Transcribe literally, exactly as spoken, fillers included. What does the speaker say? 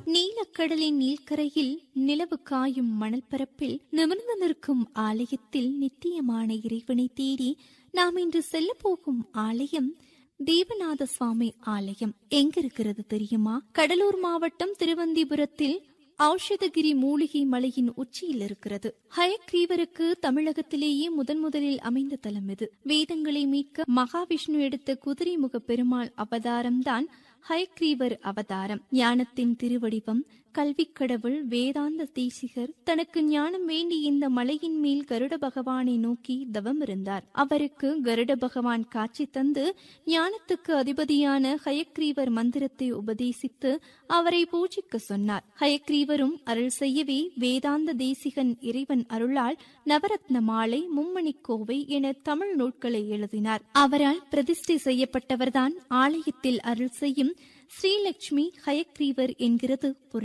நீலக்கடலின் நீள்கரையில் நிலவு காயும் மணல் பரப்பில் நிமிர்ந்து நிற்கும் ஆலயத்தில் நித்தியமான இறைவனை தேடி நாம் இன்று செல்ல போகும் ஆலயம் தேவநாத சுவாமி ஆலயம் எங்க இருக்கிறது தெரியுமா? கடலூர் மாவட்டம் திருவந்திபுரத்தில் ஔஷதகிரி மூலிகை மலையின் உச்சியில் இருக்கிறது. ஹயக்ரீவருக்கு தமிழகத்திலேயே முதன் முதலில் அமைந்த தலம் இது. வேதங்களை மீட்க மகாவிஷ்ணு எடுத்த குதிரை முக பெருமாள் அவதாரம்தான் ஹயக்ரீவர் அவதாரம். ஞானத்தின் திருவடிவம், கல்வி கடவுள் வேதாந்த தேசிகர் தனக்கு ஞானம் வேண்டி இந்த மலையின் மேல் கருட பகவானை நோக்கி தவம் இருந்தார். அவருக்கு கருட பகவான் காட்சி தந்து ஞானத்துக்கு அதிபதியான ஹயக்ரீவர் மந்திரத்தை உபதேசித்து அவரை பூஜிக்க சொன்னார். ஹயக்ரீவரும் அருள் செய்யவே வேதாந்த தேசிகன் இறைவன் அருளால் நவரத்ன மாலை, மும்மணி கோவை என தமிழ் நூல்களை எழுதினார். அவரால் பிரதிஷ்டை செய்யப்பட்டவர்தான் ஆலயத்தில் அருள் செய்யும் ஸ்ரீலட்சுமி ஹயக்ரீவர் என்கிறது பொருள்.